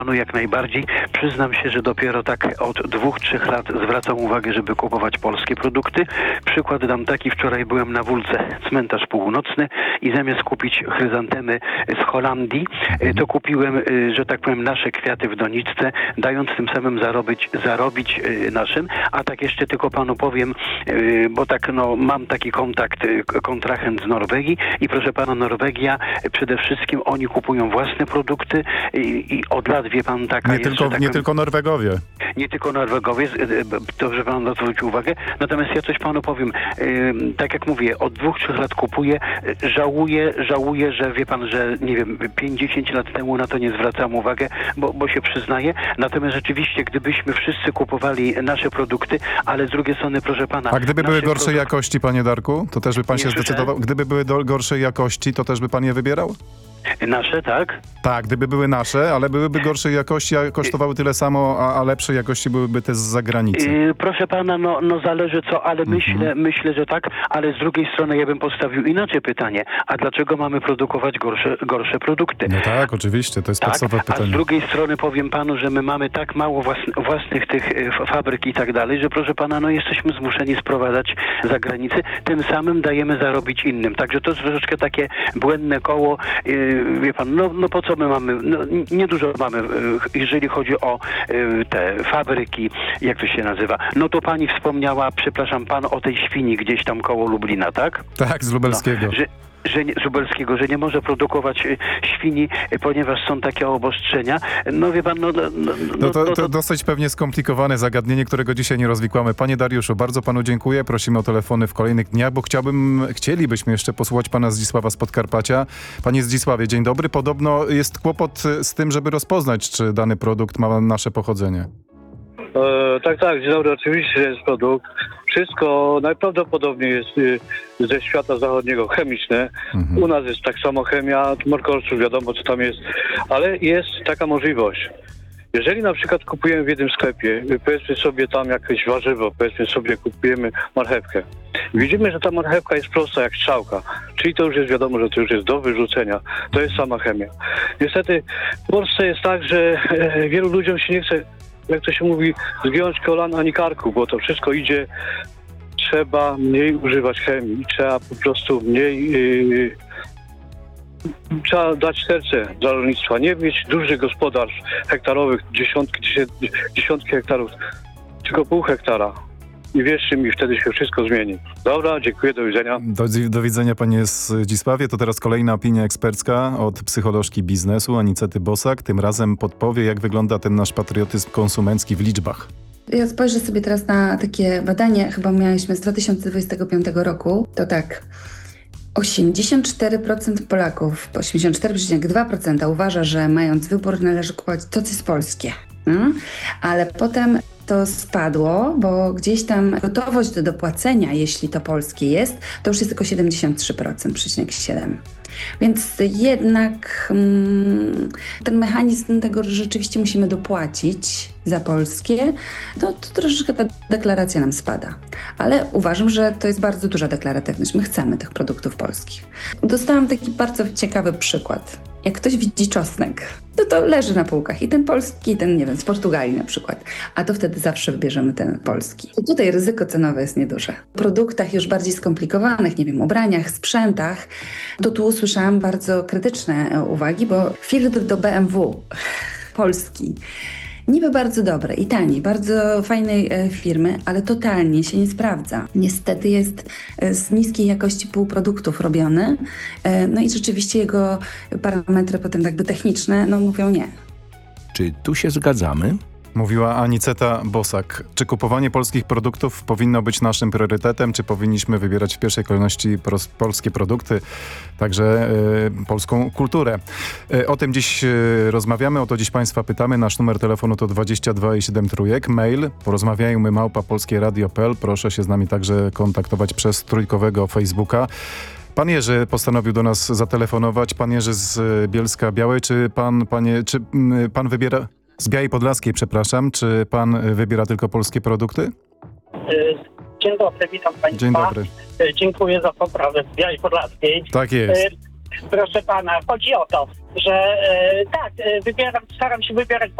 No jak najbardziej. Przyznam się, że dopiero tak od 2-3 lat zwracam uwagę, żeby kupować polskie produkty. Przykład dam taki, wczoraj byłem na Wólce, cmentarz północny i zamiast kupić chryzantemy z Holandii, to kupiłem, że tak powiem, nasze kwiaty w doniczce, dając tym samym zarobić naszym. A tak jeszcze tylko panu powiem, bo tak mam taki kontrahent z Norwegii i proszę pana, Norwegia przede wszystkim oni kupują własne produkty i od lat, wie pan, taka nie tylko Norwegowie. Nie tylko Norwegowie, dobrze pan na to zwrócił uwagę. Natomiast ja coś panu powiem. Tak jak mówię, od 2-3 lat kupuję. Żałuję, że wie pan, że nie wiem, 5-10 lat temu na to nie zwracałem uwagę, bo się przyznaję. Natomiast rzeczywiście, gdybyśmy wszyscy kupowali nasze produkty, ale z drugiej strony, proszę pana... A gdyby były gorszej jakości, panie Darku, to też by pan się zdecydował? Gdyby były gorszej jakości, to też by pan je wybierał? Nasze, tak? Tak, gdyby były nasze, ale byłyby gorszej jakości, a kosztowały tyle samo, a lepszej jakości byłyby te z zagranicy. Proszę pana, zależy co, ale myślę, że tak, ale z drugiej strony ja bym postawił inaczej pytanie. A dlaczego mamy produkować gorsze produkty? No tak, oczywiście, to jest podstawowe pytanie. A z drugiej strony powiem panu, że my mamy tak mało własnych tych fabryk i tak dalej, że proszę pana, jesteśmy zmuszeni sprowadzać za granicę, tym samym dajemy zarobić innym. Także to jest troszeczkę takie błędne koło. Wie pan, po co my mamy, niedużo mamy, jeżeli chodzi o te fabryki, jak to się nazywa. To pani wspomniała, przepraszam pan, o tej świni gdzieś tam koło Lublina, tak? Tak, z lubelskiego. Że nie może produkować świni, ponieważ są takie obostrzenia. Wie pan, to dosyć pewnie skomplikowane zagadnienie, którego dzisiaj nie rozwikłamy. Panie Dariuszu, bardzo panu dziękuję. Prosimy o telefony w kolejnych dniach, bo chcielibyśmy jeszcze posłuchać pana Zdzisława z Podkarpacia. Panie Zdzisławie, dzień dobry. Podobno jest kłopot z tym, żeby rozpoznać, czy dany produkt ma nasze pochodzenie. Tak, dzień dobry, oczywiście jest produkt. Wszystko najprawdopodobniej jest ze świata zachodniego chemiczne. U nas jest tak samo chemia, morkoszczu, wiadomo co tam jest, ale jest taka możliwość. Jeżeli na przykład kupujemy w jednym sklepie, powiedzmy sobie tam jakieś warzywo, powiedzmy sobie kupujemy marchewkę. Widzimy, że ta marchewka jest prosta jak strzałka, czyli to już jest wiadomo, że to już jest do wyrzucenia. To jest sama chemia. Niestety w Polsce jest tak, że wielu ludziom się nie chce, jak to się mówi, zgiąć kolan ani karku, bo to wszystko idzie, trzeba mniej używać chemii, trzeba po prostu mniej, trzeba dać serce dla rolnictwa, nie mieć dużych gospodarstw hektarowych, dziesiątki hektarów, tylko pół hektara. I wierzcie mi, wtedy się wszystko zmieni. Dobra, dziękuję, do widzenia. Do widzenia, panie Zdzisławie. To teraz kolejna opinia ekspercka od psycholożki biznesu Anicety Bosak. Tym razem podpowie, jak wygląda ten nasz patriotyzm konsumencki w liczbach. Ja spojrzę sobie teraz na takie badanie, chyba mieliśmy z 2025 roku. To tak, 84% Polaków, 84,2% uważa, że mając wybór należy kupować to, co jest polskie. Ale potem to spadło, bo gdzieś tam gotowość do dopłacenia, jeśli to polskie jest, to już jest tylko 73,7%. Więc jednak ten mechanizm tego, że rzeczywiście musimy dopłacić za polskie, to troszeczkę ta deklaracja nam spada. Ale uważam, że to jest bardzo duża deklaratywność. My chcemy tych produktów polskich. Dostałam taki bardzo ciekawy przykład. Jak ktoś widzi czosnek, to leży na półkach i ten polski, i ten, nie wiem, z Portugalii na przykład, a to wtedy zawsze wybierzemy ten polski. I tutaj ryzyko cenowe jest nieduże. W produktach już bardziej skomplikowanych, nie wiem, ubraniach, sprzętach, to tu usłyszałam bardzo krytyczne uwagi, bo filtr do BMW polski, niby bardzo dobry i tani, bardzo fajnej firmy, ale totalnie się nie sprawdza. Niestety jest z niskiej jakości półproduktów robiony, i rzeczywiście jego parametry potem jakby techniczne, mówią nie. Czy tu się zgadzamy? Mówiła Aniceta Bosak. Czy kupowanie polskich produktów powinno być naszym priorytetem, czy powinniśmy wybierać w pierwszej kolejności polskie produkty, także polską kulturę? O tym dziś rozmawiamy, o to dziś państwa pytamy. Nasz numer telefonu to 22 i 7 trójek. Mail porozmawiajmy@polskieradio.pl. Proszę się z nami także kontaktować przez trójkowego Facebooka. Pan Jerzy postanowił do nas zatelefonować. Pan Jerzy z Bielska Białej. Czy pan wybiera... Z Białej Podlaskiej, przepraszam. Czy pan wybiera tylko polskie produkty? Dzień dobry, witam państwa. Dzień dobry. Dziękuję za poprawę z Białej Podlaskiej. Tak jest. Proszę pana, chodzi o to, że tak, staram się wybierać